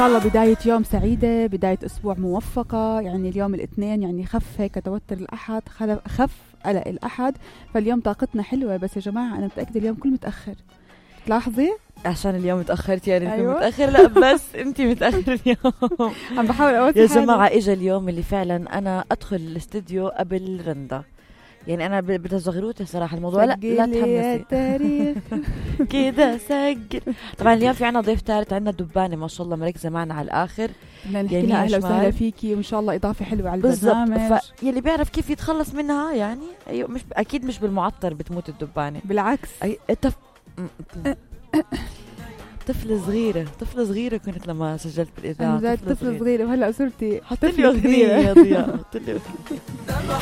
الله بداية يوم سعيدة، بداية أسبوع موفقة. يعني اليوم الاثنين، يعني خف هيك توتر الأحد، خف قلق الأحد. فاليوم طاقتنا حلوة. بس يا جماعة أنا متأكدة اليوم كل متأخر، تلاحظي عشان اليوم متأخرت يعني. أيوة. متأخر لا بس انتي متأخر اليوم. عم بحاول أوصل يا حالي. جماعة اجا اليوم اللي فعلا انا ادخل الاستديو قبل رندا. يعني انا بتزغروتي صراحة الموضوع. لا سجلي تحمسي التاريخ. كده سجل. طبعا اليوم في عنا ضيف ثالث، عنا دبانة ما شاء الله مركزة معنا على الآخر. بدنا نحكي يعني لها أهلا شمال. وسهلا فيكي، وإن شاء الله إضافة حلوة على بالضبط. البرنامج. يلي بيعرف كيف يتخلص منها يعني. أيوة مش أكيد مش بالمعطر بتموت الدبانة. بالعكس. طفلة صغيرة كنت لما سجلت بالإذاعة. طفلة صغيرة وهلأ صرتي حط لي أغنية يا ضياء. حط لي أغنية.